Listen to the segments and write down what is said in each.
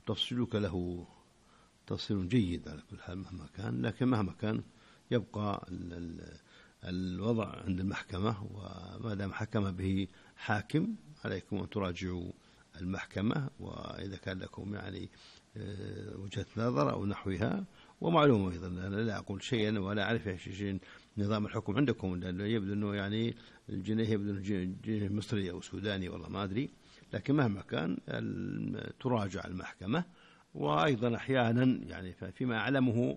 تفصيلك له تفصيل جيد على كل حال مهما كان، لكن مهما كان يبقى الوضع عند المحكمة، وما دام حكم به حاكم عليكم أن تراجعوا المحكمة، وإذا كان لكم يعني وجهة نظر أو نحوها. ومعلومة أيضا أنا لا أقول شيئا ولا أعرف شيء نظام الحكم عندكم، لأنه يبدو أنه يعني الجنيه يبدو أنه جنيه مصري أو سوداني والله ما أدري، لكن مهما كان تراجع المحكمة. وأيضا أحيانا يعني فيما أعلمه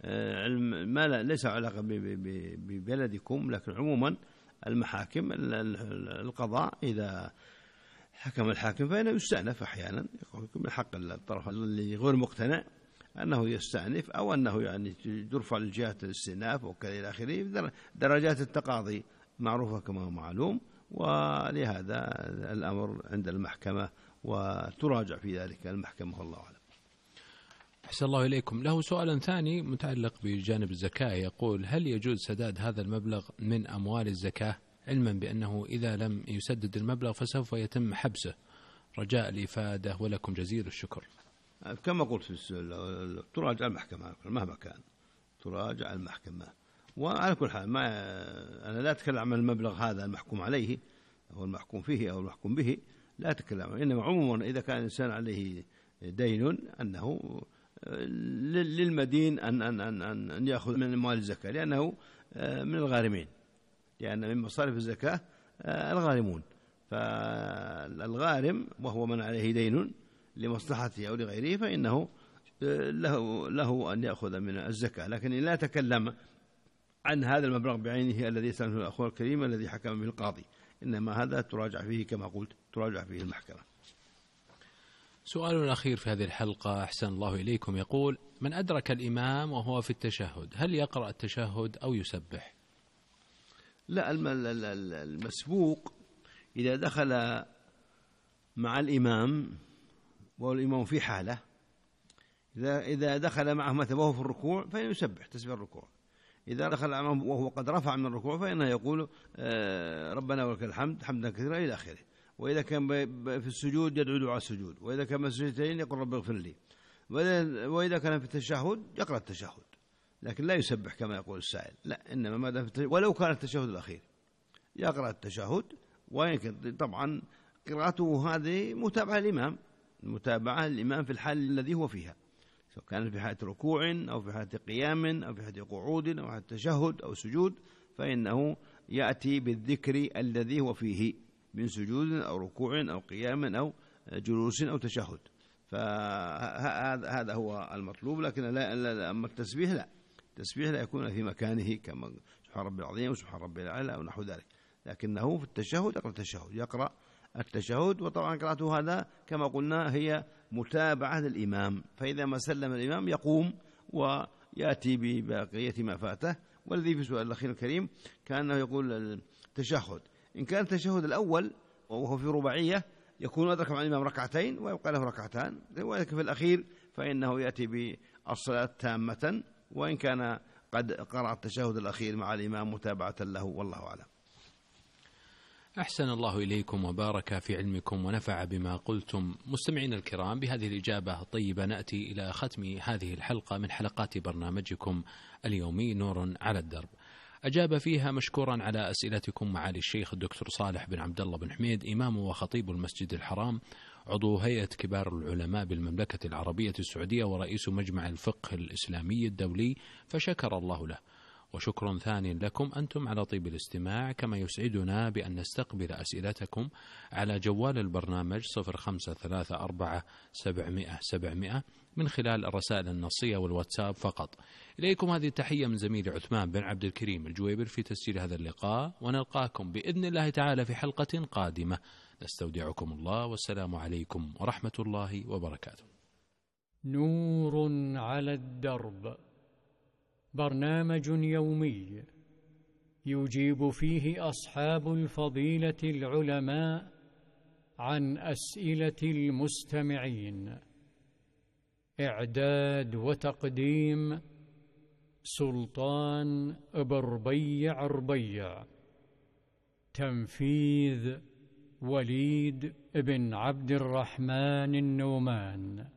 ما ليس علاقة ببلدكم، لكن عموما المحاكم القضاء إذا حكم الحاكم فإنه يستأنف أحيانا، من حق الطرف اللي غير مقتنع أنه يستأنف، أو أنه يعني يرفع لجهات الاستئناف وكذا إلى آخره. درجات التقاضي معروفة كما هو معلوم، ولهذا الأمر عند المحكمة وتراجع في ذلك المحكمة والله أعلم. أحسن الله إليكم. له سؤال ثاني متعلق بجانب الزكاة، يقول: هل يجوز سداد هذا المبلغ من أموال الزكاة، علما بأنه إذا لم يسدد المبلغ فسوف يتم حبسه، رجاء الإفادة ولكم جزيل الشكر. كما قلت في السؤال تراجع المحكمة مهما كان، تراجع المحكمة. وعلى كل حال أنا لا أتكلم عن المبلغ هذا المحكوم عليه أو المحكوم فيه أو المحكوم به، لا أتكلم، إنما عموما إذا كان الإنسان عليه دين أنه للمدين أن يأخذ من أموال الزكاة، لأنه من الغارمين، لأن من مصارف الزكاة الغارمون. فالغارم وهو من عليه دين لمصلحته أو لغيره فإنه له أن يأخذ من الزكاة، لكن لا تكلم عن هذا المبلغ بعينه الذي سأله الأخوة الكريم الذي حكم به القاضي، إنما هذا تراجع فيه كما قلت، تراجع فيه المحكمة. سؤال الأخير في هذه الحلقة أحسن الله إليكم، يقول: من أدرك الإمام وهو في التشهد هل يقرأ التشهد أو يسبح؟ لا، المسبوق إذا دخل مع الإمام والإمام في حالة، إذا دخل معه مثلا وهو في الركوع فإنه يسبح تسبيح الركوع، إذا دخل معه وهو قد رفع من الركوع فإنه يقول ربنا ولك الحمد حمدا كثيرا إلى آخره. وإذا كان في السجود يدعو دعاء السجود، وإذا كان مسجدتين يقول رب اغفر لي، وإذا كان في التشهد يقرأ التشهد، لكن لا يسبح كما يقول السائل، لا، إنما ما دام ولو كان التشهد الأخير يقرأ التشهد. ويمكن طبعا قراءته هذه متابعة الإمام، متابعة الإمام في الحال الذي هو فيها، سواء كان في حالة ركوع أو في حالة قيام أو في حالة قعود أو في حالة تشهد أو سجود، فإنه يأتي بالذكر الذي هو فيه من سجود أو ركوع أو قيام أو جلوس أو تشهد، فهذا هو المطلوب. لكن لا أما التسبيح لا، التسبيح لا يكون في مكانه كما سبحان ربي العظيم وسبحان ربي الأعلى أو نحو ذلك، لكنه في التشهد يقرأ التشهد. وطبعا قراءته هذا كما قلنا هي متابعة للإمام، فإذا ما سلم الإمام يقوم ويأتي ببقية ما فاته. والذي في سؤال الأخير الكريم كأنه يقول التشهد، إن كان التشهد الأول وهو في رباعية يكون أدرك مع الإمام ركعتين ويبقى له ركعتان، ولكن في الأخير فإنه يأتي بالصلاة تامة، وإن كان قد قرأ التشهد الأخير مع الإمام متابعة له، والله أعلم. أحسن الله إليكم وبارك في علمكم ونفع بما قلتم. مستمعين الكرام، بهذه الإجابة الطيبة نأتي إلى ختم هذه الحلقة من حلقات برنامجكم اليومي نور على الدرب. أجاب فيها مشكورا على أسئلتكم معالي الشيخ الدكتور صالح بن عبد الله بن حميد، إمام وخطيب المسجد الحرام، عضو هيئة كبار العلماء بالمملكة العربية السعودية ورئيس مجمع الفقه الإسلامي الدولي، فشكر الله له. وشكر ثاني لكم أنتم على طيب الاستماع، كما يسعدنا بأن نستقبل أسئلتكم على جوال البرنامج 0534 من خلال الرسائل النصية والواتساب فقط. إليكم هذه التحية من زميلي عثمان بن عبد الكريم الجويبر في تسجيل هذا اللقاء، ونلقاكم بإذن الله تعالى في حلقة قادمة. نستودعكم الله، والسلام عليكم ورحمة الله وبركاته. نور على الدرب، برنامج يومي يجيب فيه أصحاب الفضيلة العلماء عن أسئلة المستمعين. إعداد وتقديم سلطان بربيع ربيع. تنفيذ وليد بن عبد الرحمن النومان.